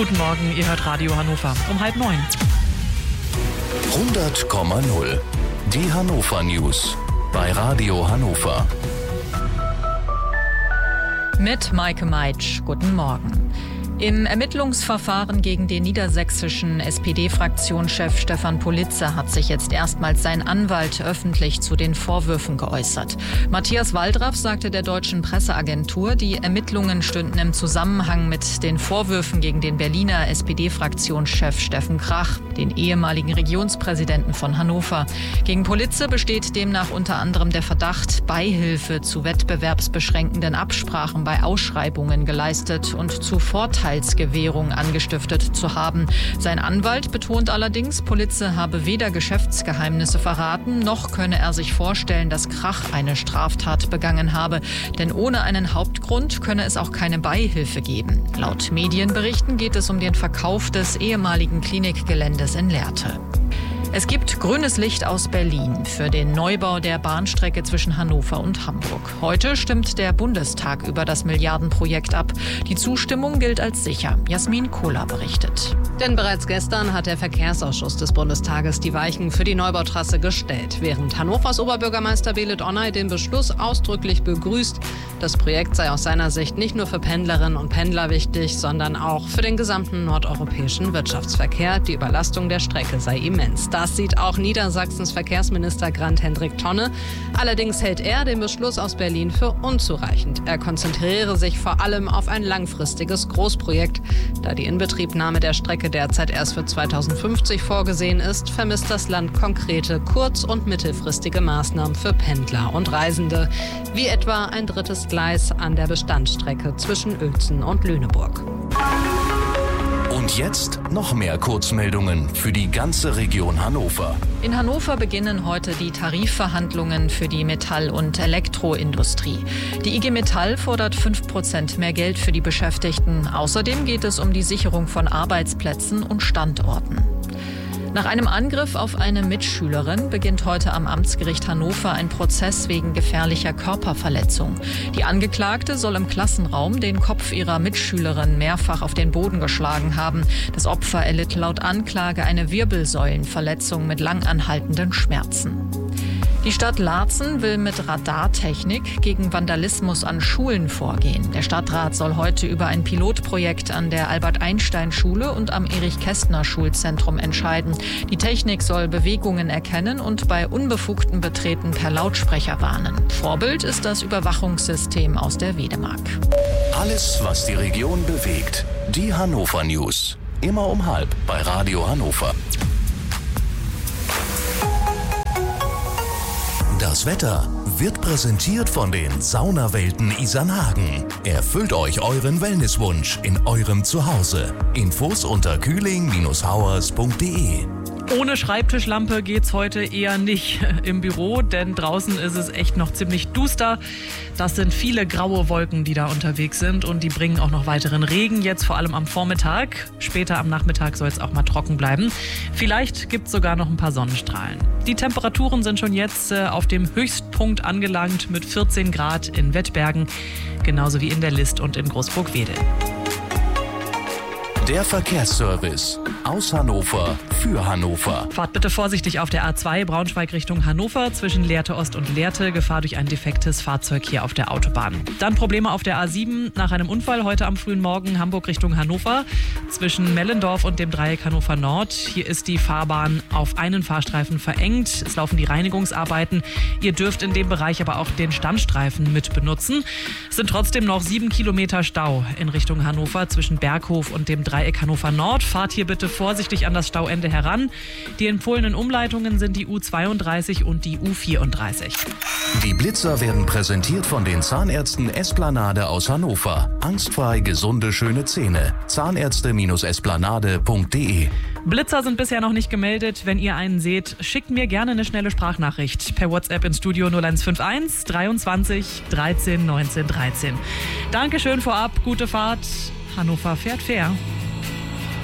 Guten Morgen, ihr hört Radio Hannover um 8:30. 100,0. Die Hannover News bei Radio Hannover. Mit Maike Meitsch. Guten Morgen. Im Ermittlungsverfahren gegen den niedersächsischen SPD-Fraktionschef Stefan Politzer hat sich jetzt erstmals sein Anwalt öffentlich zu den Vorwürfen geäußert. Matthias Waldraff sagte der deutschen Presseagentur, die Ermittlungen stünden im Zusammenhang mit den Vorwürfen gegen den Berliner SPD-Fraktionschef Steffen Krach, den ehemaligen Regionspräsidenten von Hannover. Gegen Politzer besteht demnach unter anderem der Verdacht, Beihilfe zu wettbewerbsbeschränkenden Absprachen bei Ausschreibungen geleistet und zu Vorteilsgewährung angestiftet zu haben. Sein Anwalt betont allerdings, Politzer habe weder Geschäftsgeheimnisse verraten, noch könne er sich vorstellen, dass Krach eine Straftat begangen habe. Denn ohne einen Hauptgrund könne es auch keine Beihilfe geben. Laut Medienberichten geht es um den Verkauf des ehemaligen Klinikgeländes in Lehrte. Es gibt grünes Licht aus Berlin für den Neubau der Bahnstrecke zwischen Hannover und Hamburg. Heute stimmt der Bundestag über das Milliardenprojekt ab. Die Zustimmung gilt als sicher. Jasmin Kohler berichtet. Denn bereits gestern hat der Verkehrsausschuss des Bundestages die Weichen für die Neubautrasse gestellt, während Hannovers Oberbürgermeister Belit Onay den Beschluss ausdrücklich begrüßt. Das Projekt sei aus seiner Sicht nicht nur für Pendlerinnen und Pendler wichtig, sondern auch für den gesamten nordeuropäischen Wirtschaftsverkehr. Die Überlastung der Strecke sei immens. Das sieht auch Niedersachsens Verkehrsminister Grant-Hendrik Tonne. Allerdings hält er den Beschluss aus Berlin für unzureichend. Er konzentriere sich vor allem auf ein langfristiges Großprojekt. Da die Inbetriebnahme der Strecke derzeit erst für 2050 vorgesehen ist, vermisst das Land konkrete kurz- und mittelfristige Maßnahmen für Pendler und Reisende, wie etwa ein drittes Gleis an der Bestandsstrecke zwischen Uelzen und Lüneburg. Und jetzt noch mehr Kurzmeldungen für die ganze Region Hannover. In Hannover beginnen heute die Tarifverhandlungen für die Metall- und Elektroindustrie. Die IG Metall fordert 5% mehr Geld für die Beschäftigten. Außerdem geht es um die Sicherung von Arbeitsplätzen und Standorten. Nach einem Angriff auf eine Mitschülerin beginnt heute am Amtsgericht Hannover ein Prozess wegen gefährlicher Körperverletzung. Die Angeklagte soll im Klassenraum den Kopf ihrer Mitschülerin mehrfach auf den Boden geschlagen haben. Das Opfer erlitt laut Anklage eine Wirbelsäulenverletzung mit langanhaltenden Schmerzen. Die Stadt Laatzen will mit Radartechnik gegen Vandalismus an Schulen vorgehen. Der Stadtrat soll heute über ein Pilotprojekt an der Albert-Einstein-Schule und am Erich-Kästner-Schulzentrum entscheiden. Die Technik soll Bewegungen erkennen und bei unbefugtem Betreten per Lautsprecher warnen. Vorbild ist das Überwachungssystem aus der Wedemark. Alles, was die Region bewegt. Die Hannover News. Immer um 12:30 bei Radio Hannover. Das Wetter wird präsentiert von den Saunawelten Isernhagen. Erfüllt euch euren Wellnesswunsch in eurem Zuhause. Infos unter kühling-hauers.de. Ohne Schreibtischlampe geht's heute eher nicht im Büro, denn draußen ist es echt noch ziemlich duster. Das sind viele graue Wolken, die da unterwegs sind und die bringen auch noch weiteren Regen, jetzt vor allem am Vormittag. Später am Nachmittag soll es auch mal trocken bleiben. Vielleicht gibt's sogar noch ein paar Sonnenstrahlen. Die Temperaturen sind schon jetzt auf dem Höchstpunkt angelangt mit 14 Grad in Wettbergen, genauso wie in der List und in Großburg-Wedel. Der Verkehrsservice aus Hannover für Hannover. Fahrt bitte vorsichtig auf der A2 Braunschweig Richtung Hannover zwischen Lehrte Ost und Lehrte. Gefahr durch ein defektes Fahrzeug hier auf der Autobahn. Dann Probleme auf der A7 nach einem Unfall heute am frühen Morgen Hamburg Richtung Hannover. Zwischen Mellendorf und dem Dreieck Hannover Nord. Hier ist die Fahrbahn auf einen Fahrstreifen verengt. Es laufen die Reinigungsarbeiten. Ihr dürft in dem Bereich aber auch den Standstreifen mit benutzen. Es sind trotzdem noch 7 Kilometer Stau in Richtung Hannover zwischen Berghof und dem Dreieck Hannover Nord. Fahrt hier bitte vorsichtig an das Stauende heran. Die empfohlenen Umleitungen sind die U32 und die U34. Die Blitzer werden präsentiert von den Zahnärzten Esplanade aus Hannover. Angstfrei gesunde, schöne Zähne. Zahnärzte-esplanade.de. Blitzer sind bisher noch nicht gemeldet. Wenn ihr einen seht, schickt mir gerne eine schnelle Sprachnachricht per WhatsApp ins Studio 0151 23 13 19 13. Dankeschön vorab, gute Fahrt. Hannover fährt fair.